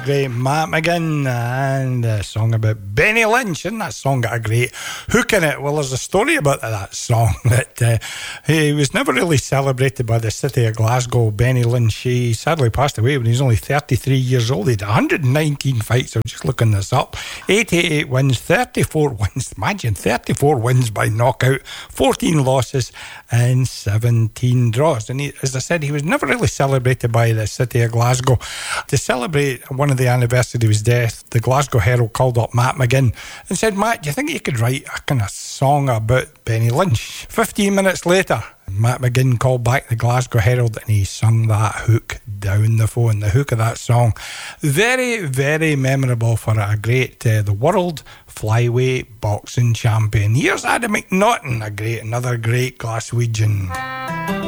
great Matt McGinn, and a song about Benny Lynch. Isn't that song got a great hook in it? Well, there's a story about that song that he was never really celebrated by the city of Glasgow. Benny Lynch, he sadly passed away when he was only 33 years old. He had 119 fights. I was just looking this up. 88 wins, 34 wins. Imagine 34 wins by knockout, 14 losses, and 17 draws. And he, as I said, he was never really celebrated by the city of Glasgow. To celebrate one of the anniversary of his death, the Glasgow Herald called up Matt McGinn and said, Matt, do you think you could write a kind of song about Benny Lynch? 15 minutes later, Matt McGinn called back the Glasgow Herald and he sung that hook down the phone. The hook of that song, very, very memorable for a great, the world flyweight boxing champion. Here's Adam McNaughton, another great Glaswegian.